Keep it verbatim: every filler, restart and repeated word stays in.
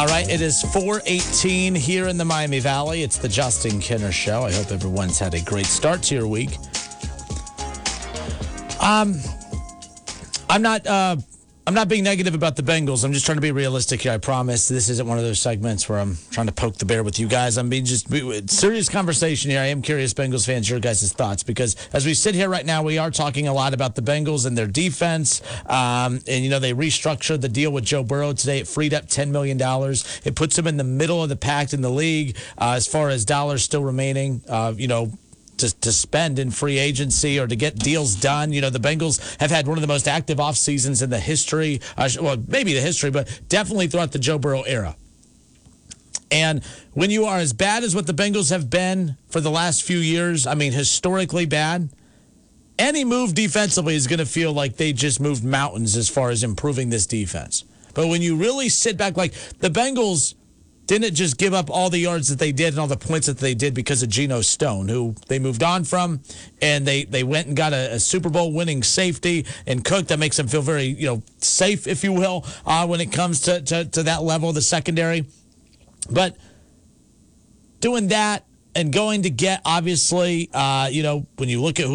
All right, it is four eighteen here in the Miami Valley. It's the Justin Kinner Show. I hope everyone's had a great start to your week. Um, I'm not. Uh, I'm not being negative about the Bengals. I'm just trying to be realistic here. I promise this isn't one of those segments where I'm trying to poke the bear with you guys. I'm being just serious conversation here. I am curious, Bengals fans, your guys' thoughts, because as we sit here right now, we are talking a lot about the Bengals and their defense. Um, and, you know, they restructured the deal with Joe Burrow today. It freed up ten million dollars. It puts him in the middle of the pack in the league uh, as far as dollars still remaining, uh, you know, To, to spend in free agency or to get deals done. You know, the Bengals have had one of the most active off seasons in the history, uh, well, maybe the history, but definitely throughout the Joe Burrow era. And when you are as bad as what the Bengals have been for the last few years, I mean, historically bad, any move defensively is going to feel like they just moved mountains as far as improving this defense. But when you really sit back, like the Bengals didn't just give up all the yards that they did and all the points that they did because of Geno Stone, who they moved on from, and they, they went and got a, a Super Bowl winning safety and Cook that makes them feel very, you know, safe, if you will, uh, when it comes to, to, to that level, the secondary. But doing that and going to get, obviously, uh, you know, when you look at who